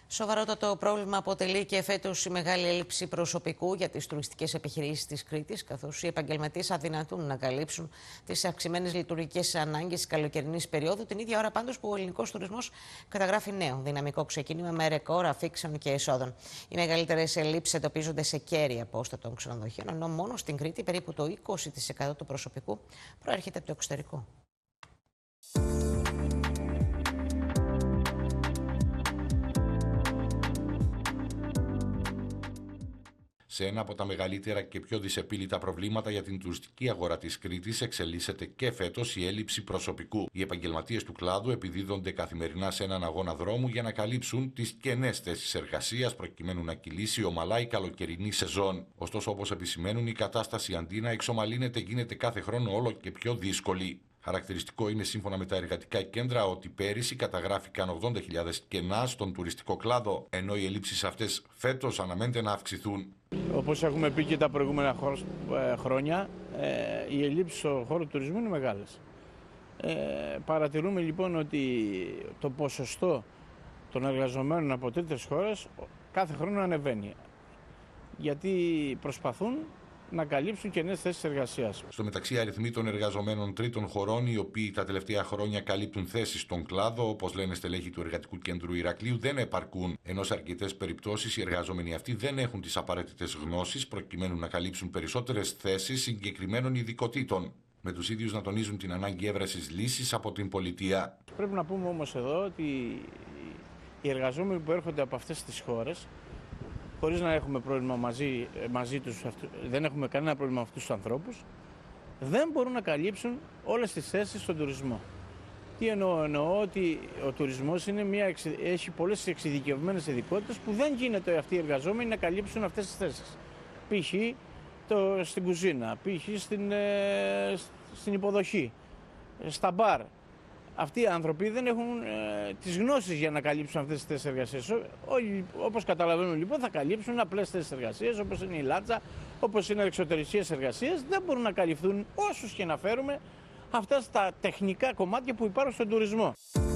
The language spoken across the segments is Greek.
Σοβαρότατο πρόβλημα αποτελεί και φέτος η μεγάλη έλλειψη προσωπικού για τις τουριστικές επιχειρήσεις της Κρήτης, καθώς οι επαγγελματίες αδυνατούν να καλύψουν τις αυξημένες λειτουργικές ανάγκες της καλοκαιρινής περίοδου, την ίδια ώρα πάντως που ο ελληνικός τουρισμός καταγράφει νέο δυναμικό ξεκίνημα με ρεκόρ αφήξεων και εσόδων. Οι μεγαλύτερες ελλείψεις εντοπίζονται σε κέρια πόστα των ξενοδοχείων, ενώ μόνο στην Κρήτη περίπου το 20% του προσωπικού προέρχεται από το εξωτερικό. Σε ένα από τα μεγαλύτερα και πιο δυσεπίλητα προβλήματα για την τουριστική αγορά της Κρήτης εξελίσσεται και φέτος η έλλειψη προσωπικού. Οι επαγγελματίες του κλάδου επιδίδονται καθημερινά σε έναν αγώνα δρόμου για να καλύψουν τις κενές θέσεις εργασίας προκειμένου να κυλήσει ομαλά η καλοκαιρινή σεζόν. Ωστόσο, όπως επισημαίνουν, η κατάσταση αντί να εξομαλύνεται γίνεται κάθε χρόνο όλο και πιο δύσκολη. Χαρακτηριστικό είναι, σύμφωνα με τα εργατικά κέντρα, ότι πέρυσι καταγράφηκαν 80.000 κενά στον τουριστικό κλάδο, ενώ οι ελλείψεις αυτές φέτος αναμένεται να αυξηθούν. Όπως έχουμε πει και τα προηγούμενα χρόνια, οι ελλείψεις στον χώρο του τουρισμού είναι μεγάλες. Παρατηρούμε λοιπόν ότι το ποσοστό των εργαζομένων από τρίτες χώρες κάθε χρόνο ανεβαίνει, γιατί προσπαθούν να καλύψουν κενές θέσεις εργασίας. Στο μεταξύ, αριθμοί των εργαζομένων τρίτων χωρών, οι οποίοι τα τελευταία χρόνια καλύπτουν θέσεις στον κλάδο, όπως λένε στελέχοι του Εργατικού Κέντρου Ηρακλείου, δεν επαρκούν. Ενώ σε αρκετές περιπτώσεις οι εργαζόμενοι αυτοί δεν έχουν τις απαραίτητες γνώσεις προκειμένου να καλύψουν περισσότερες θέσεις συγκεκριμένων ειδικοτήτων. Με τους ίδιους να τονίζουν την ανάγκη έβρεσης λύσης από την πολιτεία. Πρέπει να πούμε όμως εδώ ότι οι εργαζόμενοι που έρχονται από αυτές τις χώρες, χωρίς να έχουμε πρόβλημα μαζί τους, δεν έχουμε κανένα πρόβλημα με αυτούς τους ανθρώπους, δεν μπορούν να καλύψουν όλες τις θέσεις στον τουρισμό. Τι εννοώ? Εννοώ ότι ο τουρισμός έχει πολλές εξειδικευμένες ειδικότητες που δεν γίνεται αυτοί οι εργαζόμενοι να καλύψουν αυτές τις θέσεις. Π.χ. στην κουζίνα, π.χ. στην υποδοχή, στα μπαρ. Αυτοί οι άνθρωποι δεν έχουν τις γνώσεις για να καλύψουν αυτές τις θέσεις εργασίας. Όπως καταλαβαίνουν λοιπόν, θα καλύψουν απλές θέσεις εργασίας, όπως είναι η λάτσα, όπως είναι εξωτερικές εργασίες. Δεν μπορούν να καλυφθούν όσους και να φέρουμε αυτά τα τεχνικά κομμάτια που υπάρχουν στον τουρισμό.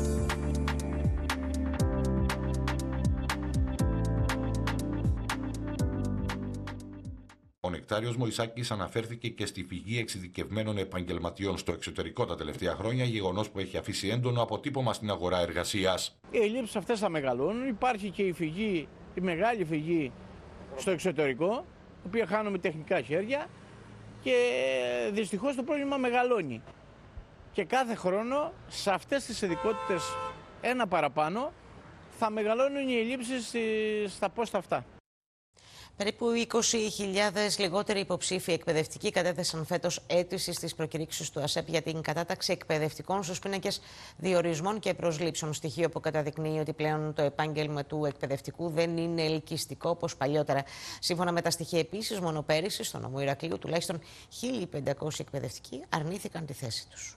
Ο Νεκτάριος Μωυσάκης αναφέρθηκε και στη φυγή εξειδικευμένων επαγγελματιών στο εξωτερικό τα τελευταία χρόνια, γεγονός που έχει αφήσει έντονο αποτύπωμα στην αγορά εργασίας. Οι ελλείψεις αυτές θα μεγαλώνουν. Υπάρχει και η μεγάλη φυγή στο εξωτερικό, η οποία χάνουμε τεχνικά χέρια και δυστυχώς το πρόβλημα μεγαλώνει. Και κάθε χρόνο σε αυτές τις ειδικότητες ένα παραπάνω θα μεγαλώνουν οι ελλείψεις στα πόστα αυτά. Περίπου 20.000 λιγότεροι υποψήφοι εκπαιδευτικοί κατέθεσαν φέτος αίτηση στις προκηρύξεις του ΑΣΕΠ για την κατάταξη εκπαιδευτικών στους πίνακες διορισμών και προσλήψεων. Στοιχείο που καταδεικνύει ότι πλέον το επάγγελμα του εκπαιδευτικού δεν είναι ελκυστικό όπως παλιότερα. Σύμφωνα με τα στοιχεία, επίσης, μόνο πέρυσι στο νομό Ηρακλείου τουλάχιστον 1.500 εκπαιδευτικοί αρνήθηκαν τη θέση τους.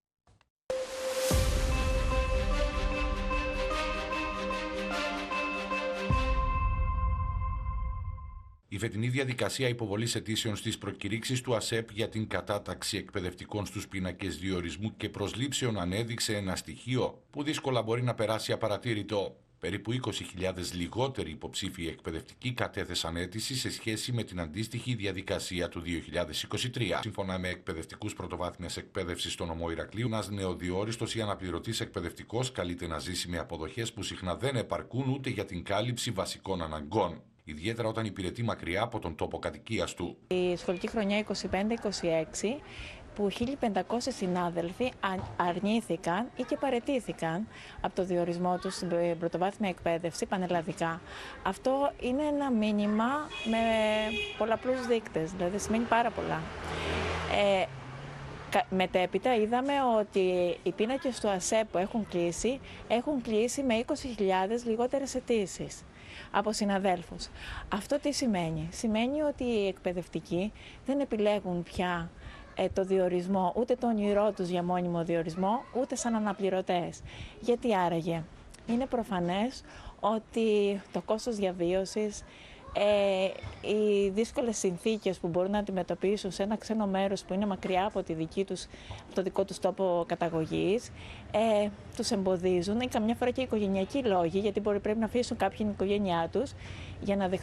Η φετινή διαδικασία υποβολής αιτήσεων στις προκηρύξεις του ΑΣΕΠ για την κατάταξη εκπαιδευτικών στους πίνακες διορισμού και προσλήψεων ανέδειξε ένα στοιχείο που δύσκολα μπορεί να περάσει απαρατήρητο. Περίπου 20.000 λιγότεροι υποψήφοι εκπαιδευτικοί κατέθεσαν αίτηση σε σχέση με την αντίστοιχη διαδικασία του 2023. Σύμφωνα με εκπαιδευτικούς πρωτοβάθμιας εκπαίδευσης στο νομό Ηρακλείου, ένας νεοδιόριστος ή αναπληρωτής εκπαιδευτικός καλείται να ζήσει με αποδοχές που συχνά δεν επαρκούν ούτε για την κάλυψη βασικών αναγκών, ιδιαίτερα όταν υπηρετεί μακριά από τον τόπο κατοικίας του. Η σχολική χρονιά 25-26, που 1.500 συνάδελφοι αρνήθηκαν ή και παραιτήθηκαν από το διορισμό τους στην πρωτοβάθμια εκπαίδευση πανελλαδικά. Αυτό είναι ένα μήνυμα με πολλαπλούς δείκτες, δηλαδή σημαίνει πάρα πολλά. Μετέπειτα είδαμε ότι οι πίνακες του ΑΣΕΠ που έχουν κλείσει με 20.000 λιγότερες αιτήσεις από συναδέλφους. Αυτό τι σημαίνει? Σημαίνει ότι οι εκπαιδευτικοί δεν επιλέγουν πια το διορισμό, ούτε το όνειρό τους για μόνιμο διορισμό, ούτε σαν αναπληρωτές. Γιατί άραγε? Είναι προφανές ότι το κόστος διαβίωσης οι δύσκολες συνθήκες που μπορούν να αντιμετωπίσουν σε ένα ξένο μέρος που είναι μακριά από το δικό τους τόπο καταγωγής, τους εμποδίζουν, ή καμιά φορά και οι οικογενειακοί λόγοι, γιατί πρέπει να αφήσουν κάποιον την οικογένειά τους για να δεχτούν